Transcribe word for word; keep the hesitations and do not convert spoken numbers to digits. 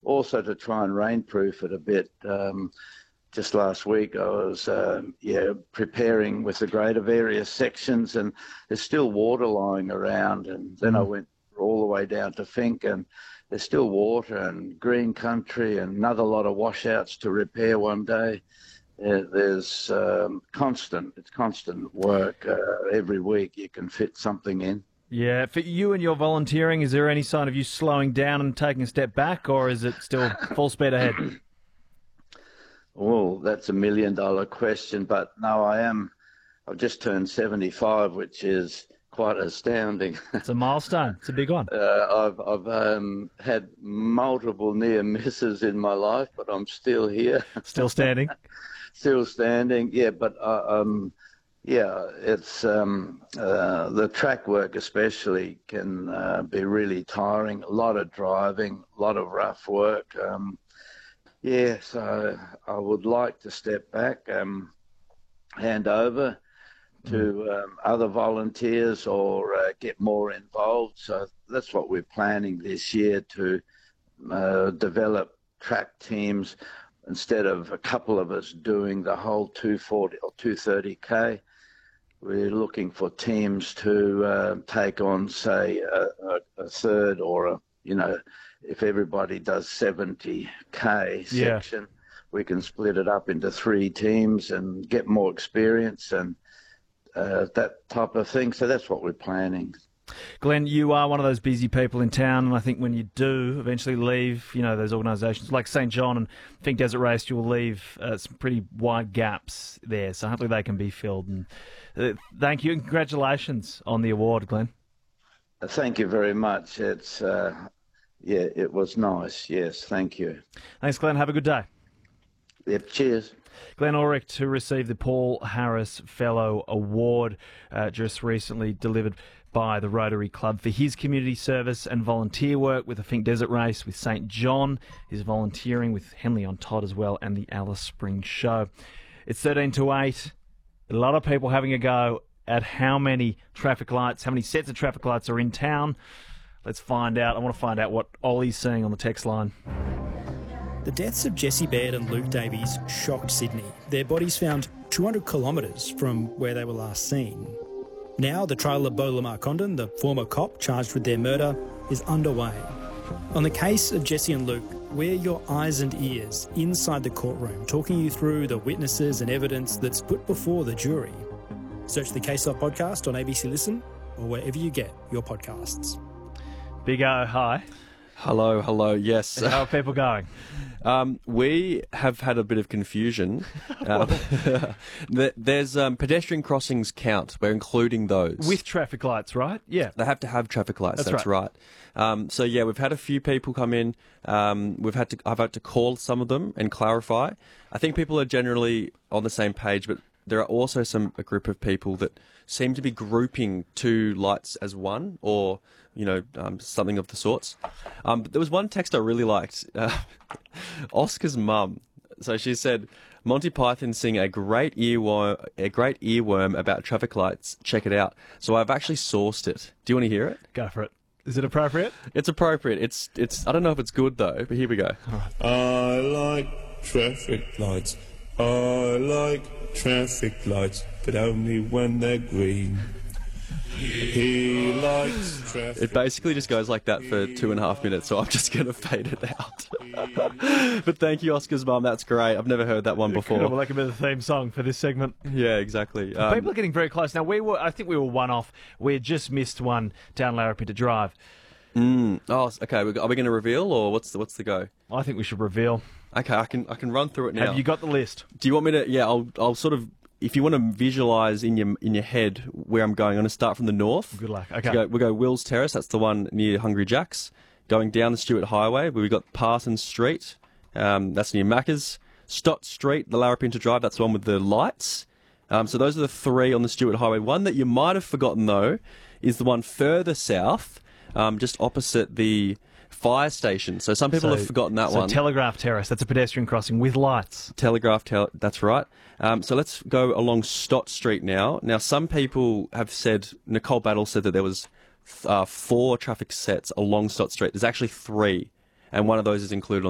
also to try and rainproof it a bit. Um, just last week I was uh, yeah preparing with the greater various sections, and there's still water lying around. And then mm. I went all the way down to Fink, and there's still water and green country and another lot of washouts to repair one day. Uh, there's um, constant, it's constant work. Uh, every week you can fit something in. Yeah, for you and your volunteering, is there any sign of you slowing down and taking a step back, or is it still full speed ahead? Well, that's a million dollar question, but no, I am. I've just turned seventy-five, which is quite astounding. It's a milestone. It's a big one. Uh, I've I've um, had multiple near misses in my life, but I'm still here. Still standing. Still standing. Yeah, but uh, um, yeah, it's um, uh, the track work especially can uh, be really tiring. A lot of driving, a lot of rough work. Um, yeah, so I would like to step back, um, hand over to um, other volunteers, or uh, get more involved. So that's what we're planning this year, to uh, develop track teams. Instead of a couple of us doing the whole two forty or two thirty K, we're looking for teams to uh, take on, say, a, a, a third, or a, you know, if everybody does seventy K section, yeah. we can split it up into three teams and get more experience and uh, that type of thing. So that's what we're planning. Glenn, you are one of those busy people in town, and I think when you do eventually leave, you know, those organisations like Saint John and Fink Desert Race, you will leave uh, some pretty wide gaps there. So hopefully they can be filled. And uh, thank you and congratulations on the award, Glenn. Thank you very much. It's uh, yeah, it was nice. Yes, thank you. Thanks, Glenn. Have a good day. Yep. Cheers. Glenn Ulrich, who received the Paul Harris Fellow Award, uh, just recently delivered by the Rotary Club for his community service and volunteer work with the Fink Desert Race, with Saint John, his volunteering with Henley on Todd as well, and the Alice Springs Show. It's thirteen to eight. A lot of people having a go at how many traffic lights, how many sets of traffic lights are in town. Let's find out. I want to find out what Ollie's saying on the text line. The deaths of Jesse Baird and Luke Davies shocked Sydney. Their bodies found two hundred kilometres from where they were last seen. Now the trial of Beau Lamar Condon, the former cop charged with their murder, is underway. On the case of Jesse and Luke, we're your eyes and ears inside the courtroom, talking you through the witnesses and evidence that's put before the jury. Search the Case Off podcast on A B C Listen or wherever you get your podcasts. Big O, hi. Hello, hello, yes. How are people going? Um, we have had a bit of confusion. um, there's um, pedestrian crossings count. We're including those. With traffic lights, right? Yeah. They have to have traffic lights, that's, that's right. right. Um, so, yeah, we've had a few people come in. Um, we've had to. I've had to call some of them and clarify. I think people are generally on the same page, but there are also some a group of people that seem to be grouping two lights as one, or you know, um, something of the sorts. Um, but there was one text I really liked. Uh, Oscar's mum. So she said, Monty Python sing a great earworm, a great earworm about traffic lights. Check it out. So I've actually sourced it. Do you want to hear it? Go for it. Is it appropriate? It's appropriate. It's it's. I don't know if it's good though, but here we go. I like traffic lights. I like traffic lights, but only when they're green. He likes traffic. It basically just goes like that for two and a half minutes, so I'm just going to fade it out. But thank you, Oscar's mum. That's great. I've never heard that one before. Well, that could be the theme song for this segment. Yeah, exactly. Um, People are getting very close. Now, we were. I think we were one off. We just missed one down Larapinta Drive. Mm, oh, okay. Are we going to reveal, or what's the, what's the go? I think we should reveal. Okay, I can I can run through it now. Have you got the list? Do you want me to? Yeah, I'll I'll sort of. If you want to visualise in your in your head where I'm going, I'm going to start from the north. Good luck. Okay. So we'll, go, we'll go Wills Terrace. That's the one near Hungry Jack's. Going down the Stewart Highway, where we've got Parsons Street. Um, that's near Macca's. Stott Street, the Larapinta Drive. That's the one with the lights. Um, so those are the three on the Stewart Highway. One that you might have forgotten, though, is the one further south, um, just opposite the fire station. So some people so, have forgotten that so one. Telegraph Terrace, that's a pedestrian crossing with lights. Telegraph, tel- that's right. Um, so let's go along Stott Street now. Now, some people have said, Nicole Battle said that there was uh, four traffic sets along Stott Street. There's actually three, and one of those is included on